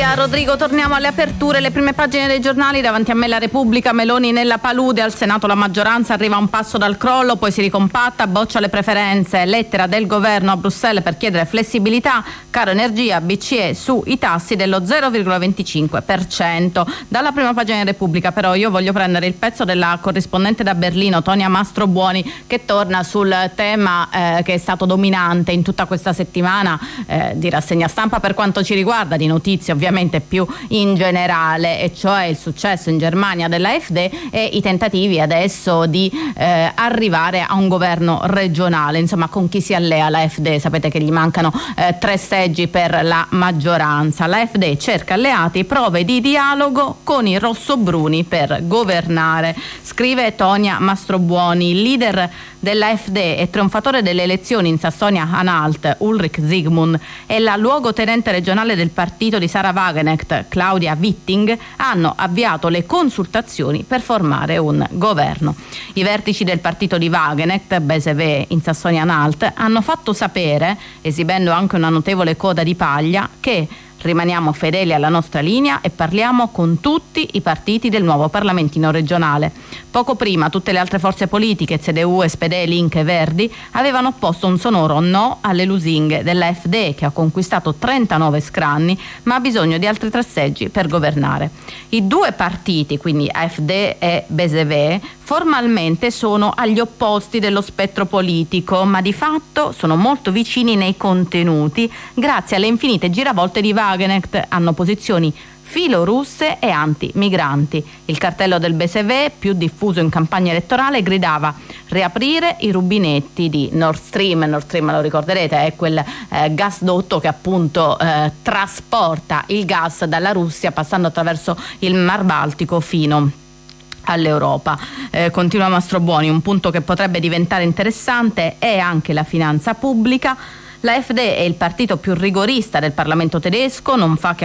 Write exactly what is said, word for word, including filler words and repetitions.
Via Rodrigo, torniamo alle aperture, le prime pagine dei giornali. Davanti a me la Repubblica, Meloni nella palude, al Senato la maggioranza arriva a un passo dal crollo, poi si ricompatta, boccia le preferenze, lettera del governo a Bruxelles per chiedere flessibilità, caro energia, B C E sui tassi dello zero virgola venticinque per cento. Dalla prima pagina di Repubblica però io voglio prendere il pezzo della corrispondente da Berlino, Tonia Mastrobuoni, che torna sul tema eh, che è stato dominante in tutta questa settimana eh, di rassegna stampa per quanto ci riguarda, di notizie ovviamente più in generale, e cioè il successo in Germania dell'AfD e i tentativi adesso di eh, arrivare a un governo regionale. Insomma, con chi si allea l'AfD? Sapete che gli mancano eh, tre seggi per la maggioranza. L'AfD cerca alleati, prove di dialogo con i rossobruni per governare. Scrive Tonia Mastrobuoni, il leader dell'AfD e trionfatore delle elezioni in Sassonia-Anhalt, Ulrich Zygmunt, e la luogotenente regionale del partito di Sarah Wagenknecht, Claudia Witting, hanno avviato le consultazioni per formare un governo. I vertici del partito di Wagenknecht, B S V in Sassonia-Anhalt, hanno fatto sapere, esibendo anche una notevole coda di paglia, che rimaniamo fedeli alla nostra linea e parliamo con tutti i partiti del nuovo Parlamentino regionale. Poco prima tutte le altre forze politiche, C D U, S P D, Link e Verdi, avevano opposto un sonoro no alle lusinghe dell'AfD, che ha conquistato trentanove scranni ma ha bisogno di altri tre seggi per governare. I due partiti, quindi AfD e B S V, formalmente sono agli opposti dello spettro politico, ma di fatto sono molto vicini nei contenuti grazie alle infinite giravolte di Wagenknecht. Hanno posizioni filorusse e anti-migranti. Il cartello del B S V, più diffuso in campagna elettorale, gridava riaprire i rubinetti di Nord Stream. Nord Stream, lo ricorderete, è quel eh, gasdotto che appunto eh, trasporta il gas dalla Russia passando attraverso il Mar Baltico fino all'Europa. Eh, continua Mastrobuoni, un punto che potrebbe diventare interessante è anche la finanza pubblica. L'AfD è il partito più rigorista del Parlamento tedesco, non fa che